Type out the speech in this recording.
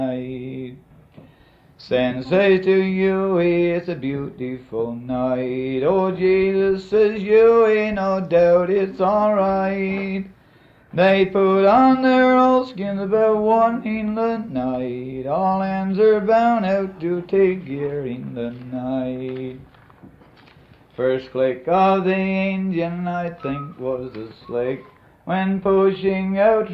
night. Sensei to Hughie, it's a beautiful night. Oh, Jesus says, Hughie, no doubt it's alright. They put on their old skins about 1 in the night. All hands are bound out to take gear in the night. First click of the engine, I think, was the slick when pushing out